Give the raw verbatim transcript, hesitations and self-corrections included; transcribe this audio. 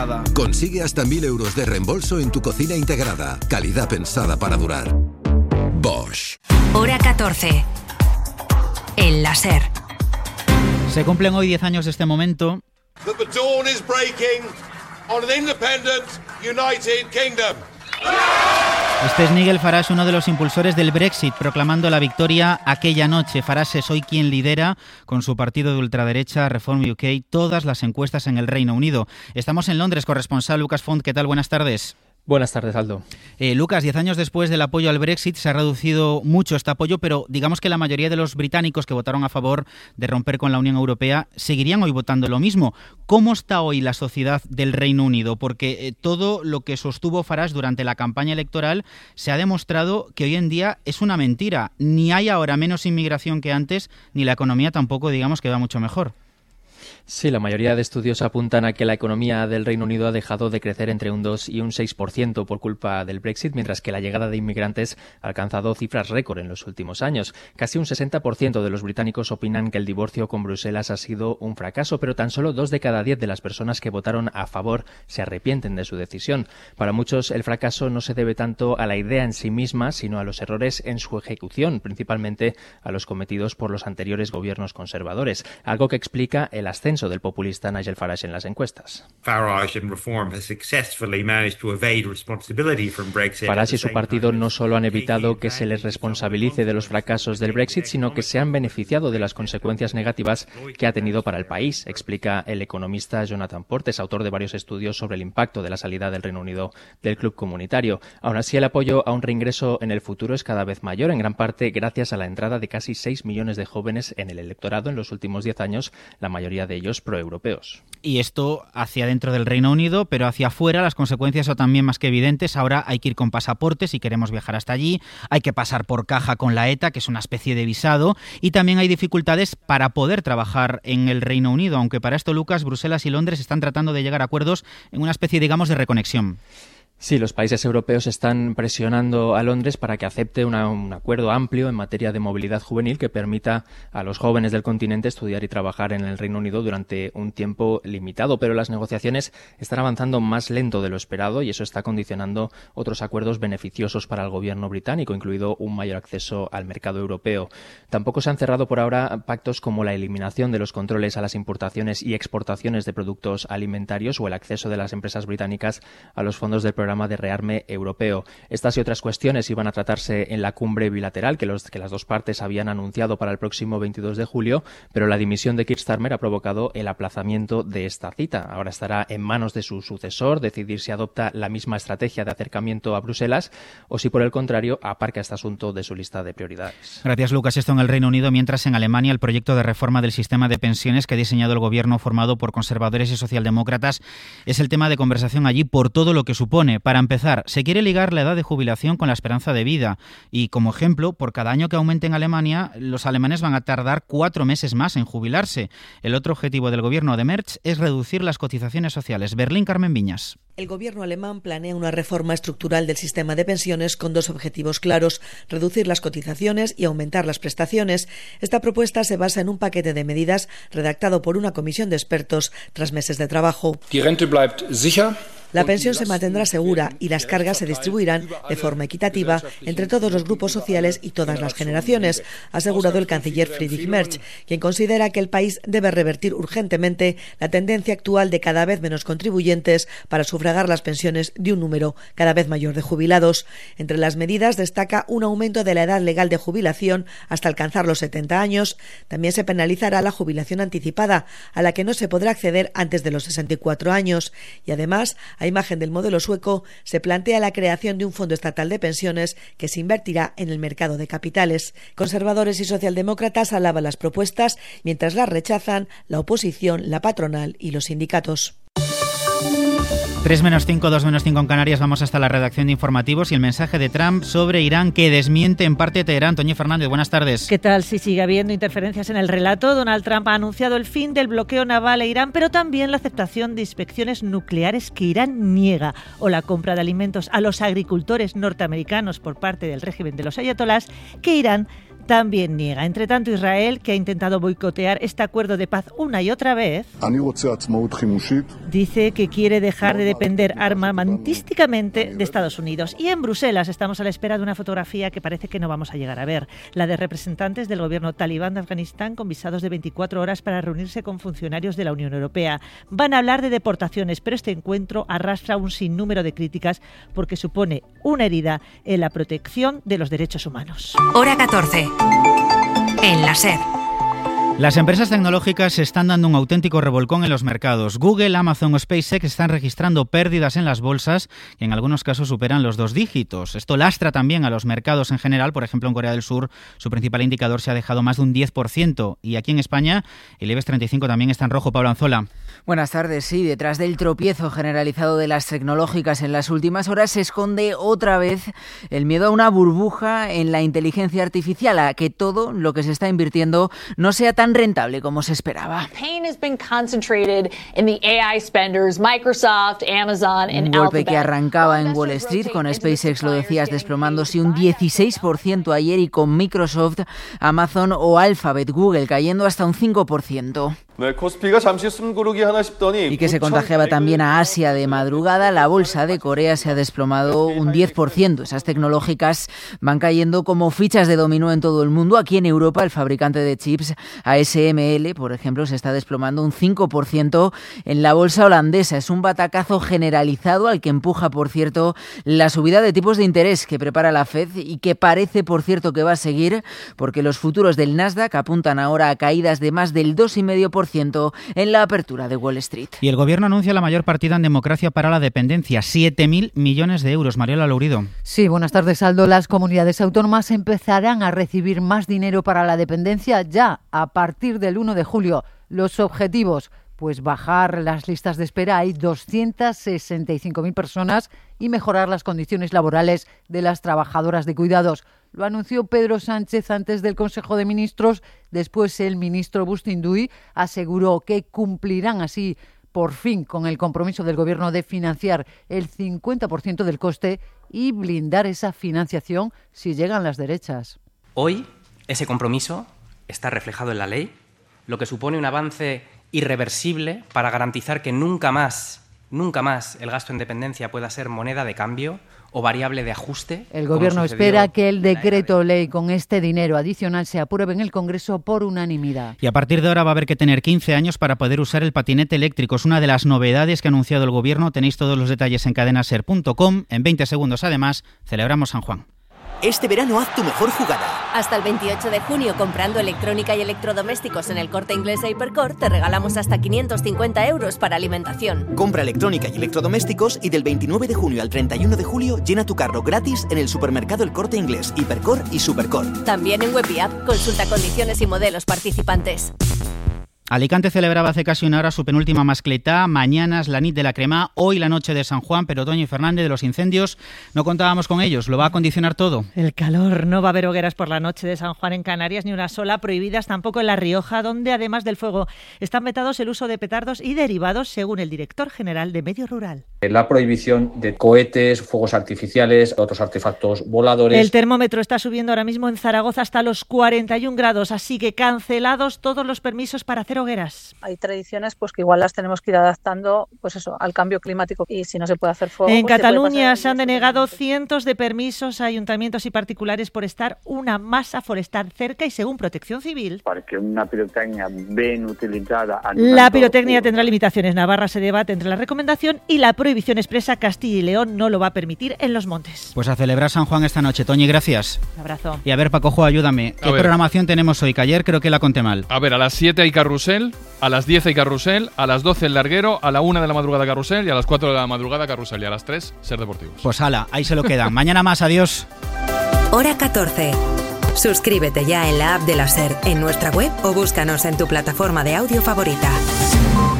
Consigue hasta mil euros de reembolso en tu cocina integrada. Calidad pensada para durar. Bosch. Hora catorce. El láser. Se cumplen hoy diez años de este momento. That the dawn is breaking on an independent United Kingdom. Este es Nigel Farage, uno de los impulsores del Brexit, proclamando la victoria aquella noche. Farage es hoy quien lidera, con su partido de ultraderecha, Reform U K, todas las encuestas en el Reino Unido. Estamos en Londres, corresponsal Lucas Font. ¿Qué tal? Buenas tardes. Buenas tardes, Aldo. Eh, Lucas, diez años después del apoyo al Brexit se ha reducido mucho este apoyo, pero digamos que la mayoría de los británicos que votaron a favor de romper con la Unión Europea seguirían hoy votando lo mismo. ¿Cómo está hoy la sociedad del Reino Unido? Porque eh, todo lo que sostuvo Farage durante la campaña electoral se ha demostrado que hoy en día es una mentira. Ni hay ahora menos inmigración que antes, ni la economía tampoco, digamos, que va mucho mejor. Sí, la mayoría de estudios apuntan a que la economía del Reino Unido ha dejado de crecer entre un dos y un seis por ciento por culpa del Brexit, mientras que la llegada de inmigrantes ha alcanzado cifras récord en los últimos años. Casi un sesenta por ciento de los británicos opinan que el divorcio con Bruselas ha sido un fracaso, pero tan solo dos de cada diez de las personas que votaron a favor se arrepienten de su decisión. Para muchos, el fracaso no se debe tanto a la idea en sí misma, sino a los errores en su ejecución, principalmente a los cometidos por los anteriores gobiernos conservadores, algo que explica el ascenso del populista Nigel Farage en las encuestas. Farage y su partido no solo han evitado que se les responsabilice de los fracasos del Brexit, sino que se han beneficiado de las consecuencias negativas que ha tenido para el país, explica el economista Jonathan Portes, autor de varios estudios sobre el impacto de la salida del Reino Unido del club comunitario. Aún así, el apoyo a un reingreso en el futuro es cada vez mayor, en gran parte gracias a la entrada de casi seis millones de jóvenes en el electorado en los últimos diez años, la mayoría de ellos proeuropeos. Y esto hacia dentro del Reino Unido, pero hacia afuera las consecuencias son también más que evidentes. Ahora hay que ir con pasaporte si queremos viajar hasta allí, hay que pasar por caja con la ETA, que es una especie de visado, y también hay dificultades para poder trabajar en el Reino Unido, aunque para esto, Lucas, Bruselas y Londres están tratando de llegar a acuerdos en una especie, digamos, de reconexión. Sí, los países europeos están presionando a Londres para que acepte una, un acuerdo amplio en materia de movilidad juvenil que permita a los jóvenes del continente estudiar y trabajar en el Reino Unido durante un tiempo limitado, pero las negociaciones están avanzando más lento de lo esperado y eso está condicionando otros acuerdos beneficiosos para el gobierno británico, incluido un mayor acceso al mercado europeo. Tampoco se han cerrado por ahora pactos como la eliminación de los controles a las importaciones y exportaciones de productos alimentarios o el acceso de las empresas británicas a los fondos del programa de rearme europeo. Estas y otras cuestiones iban a tratarse en la cumbre bilateral que, los, que las dos partes habían anunciado para el próximo veintidós de julio, pero la dimisión de Keir Starmer ha provocado el aplazamiento de esta cita. Ahora estará en manos de su sucesor decidir si adopta la misma estrategia de acercamiento a Bruselas o si, por el contrario, aparca este asunto de su lista de prioridades. Gracias, Lucas. Esto en el Reino Unido, mientras en Alemania el proyecto de reforma del sistema de pensiones que ha diseñado el gobierno formado por conservadores y socialdemócratas es el tema de conversación allí por todo lo que supone. Para empezar, se quiere ligar la edad de jubilación con la esperanza de vida y, como ejemplo, por cada año que aumente en Alemania, los alemanes van a tardar cuatro meses más en jubilarse. El otro objetivo del gobierno de Merz es reducir las cotizaciones sociales. Berlín, Carmen Viñas. El gobierno alemán planea una reforma estructural del sistema de pensiones con dos objetivos claros: reducir las cotizaciones y aumentar las prestaciones. Esta propuesta se basa en un paquete de medidas redactado por una comisión de expertos tras meses de trabajo. Die Rente bleibt sicher. La pensión se mantendrá segura y las cargas se distribuirán de forma equitativa entre todos los grupos sociales y todas las generaciones, ha asegurado el canciller Friedrich Merz, quien considera que el país debe revertir urgentemente la tendencia actual de cada vez menos contribuyentes para sufragar las pensiones de un número cada vez mayor de jubilados. Entre las medidas destaca un aumento de la edad legal de jubilación hasta alcanzar los setenta años. También se penalizará la jubilación anticipada, a la que no se podrá acceder antes de los sesenta y cuatro años. Y además, a imagen del modelo sueco, se plantea la creación de un fondo estatal de pensiones que se invertirá en el mercado de capitales. Conservadores y socialdemócratas alaban las propuestas, mientras las rechazan la oposición, la patronal y los sindicatos. tres menos cinco, dos menos cinco en Canarias, vamos hasta la redacción de informativos y el mensaje de Trump sobre Irán que desmiente en parte Teherán. Toñi Fernández, buenas tardes. ¿Qué tal? Si sigue habiendo interferencias en el relato, Donald Trump ha anunciado el fin del bloqueo naval a Irán, pero también la aceptación de inspecciones nucleares que Irán niega, o la compra de alimentos a los agricultores norteamericanos por parte del régimen de los ayatolás, que Irán también niega. Entre tanto, Israel, que ha intentado boicotear este acuerdo de paz una y otra vez, dice que quiere dejar de depender armamentísticamente de Estados Unidos. Y en Bruselas estamos a la espera de una fotografía que parece que no vamos a llegar a ver, la de representantes del gobierno talibán de Afganistán con visados de veinticuatro horas para reunirse con funcionarios de la Unión Europea. Van a hablar de deportaciones, pero este encuentro arrastra un sinnúmero de críticas porque supone una herida en la protección de los derechos humanos. Hora catorce. En la SER. Las empresas tecnológicas están dando un auténtico revolcón en los mercados. Google, Amazon o SpaceX están registrando pérdidas en las bolsas que en algunos casos superan los dos dígitos. Esto lastra también a los mercados en general. Por ejemplo, en Corea del Sur su principal indicador se ha dejado más de un diez por ciento. Y aquí en España el IBEX treinta y cinco también está en rojo. Pablo Anzola. Buenas tardes. Sí, detrás del tropiezo generalizado de las tecnológicas en las últimas horas se esconde otra vez el miedo a una burbuja en la inteligencia artificial, a que todo lo que se está invirtiendo no sea tan rentable como se esperaba. Un golpe que arrancaba en Wall Street, con SpaceX, lo decías, desplomándose un dieciséis por ciento ayer, y con Microsoft, Amazon o Alphabet, Google, cayendo hasta un cinco por ciento. Y que se contagiaba también a Asia de madrugada. La bolsa de Corea se ha desplomado un diez por ciento. Esas tecnológicas van cayendo como fichas de dominó en todo el mundo. Aquí en Europa, el fabricante de chips A S M L, por ejemplo, se está desplomando un cinco por ciento en la bolsa holandesa. Es un batacazo generalizado al que empuja, por cierto, la subida de tipos de interés que prepara la Fed y que parece, por cierto, que va a seguir, porque los futuros del Nasdaq apuntan ahora a caídas de más del dos coma cinco por ciento en la apertura de Wall Street. Y el Gobierno anuncia la mayor partida en democracia para la dependencia, siete mil millones de euros. Mariola Lourido. Sí, buenas tardes, Aldo. Las comunidades autónomas empezarán a recibir más dinero para la dependencia ya a partir del uno de julio. Los objetivos, pues bajar las listas de espera. Hay doscientas sesenta y cinco mil personas, y mejorar las condiciones laborales de las trabajadoras de cuidados. Lo anunció Pedro Sánchez antes del Consejo de Ministros. Después el ministro Bustinduy aseguró que cumplirán así por fin con el compromiso del Gobierno de financiar el cincuenta por ciento del coste y blindar esa financiación si llegan las derechas. Hoy ese compromiso está reflejado en la ley, lo que supone un avance irreversible para garantizar que nunca más, nunca más el gasto en dependencia pueda ser moneda de cambio o variable de ajuste. El Gobierno espera que el decreto ley con este dinero adicional se apruebe en el Congreso por unanimidad. Y a partir de ahora va a haber que tener quince años para poder usar el patinete eléctrico. Es una de las novedades que ha anunciado el Gobierno. Tenéis todos los detalles en cadena ser punto com. En veinte segundos, además, celebramos San Juan. Este verano haz tu mejor jugada. Hasta el veintiocho de junio, comprando electrónica y electrodomésticos en el Corte Inglés e Hipercor, te regalamos hasta quinientos cincuenta euros para alimentación. Compra electrónica y electrodomésticos y del veintinueve de junio al treinta y uno de julio llena tu carro gratis en el supermercado El Corte Inglés, Hipercor y Supercor. También en web y app. Consulta condiciones y modelos participantes. Alicante celebraba hace casi una hora su penúltima mascletá. Mañana es la nit de la crema, hoy la noche de San Juan, pero Toño y Fernández, de los incendios no contábamos con ellos. ¿Lo va a condicionar todo? El calor. No va a haber hogueras por la noche de San Juan en Canarias, ni una sola, prohibidas tampoco en La Rioja, donde además del fuego están vetados el uso de petardos y derivados, según el director general de Medio Rural. La prohibición de cohetes, fuegos artificiales, otros artefactos voladores. El termómetro está subiendo ahora mismo en Zaragoza hasta los cuarenta y un grados, así que cancelados todos los permisos para hacer hogueras. Hay tradiciones pues que igual las tenemos que ir adaptando pues eso, al cambio climático, y si no se puede hacer fuego... En pues Cataluña se, se han denegado cientos de permisos a ayuntamientos y particulares por estar una masa forestal cerca, y según Protección Civil... Porque una pirotecnia bien utilizada... La pirotecnia tendrá limitaciones. Navarra se debate entre la recomendación y la prohibición expresa. Castilla y León no lo va a permitir en los montes. Pues a celebrar San Juan esta noche. Toñi, gracias. Un abrazo. Y a ver, Pacojo, ayúdame. ¿Qué programación tenemos hoy? Que ayer creo que la conté mal. A ver, a las siete hay carrusel, a las diez hay carrusel, a las doce el larguero, a la una de la madrugada carrusel y a las cuatro de la madrugada carrusel y a las tres ser deportivos. Pues ala, ahí se lo quedan. Mañana más, adiós. Hora catorce. Suscríbete ya en la app de la SER, en nuestra web o búscanos en tu plataforma de audio favorita.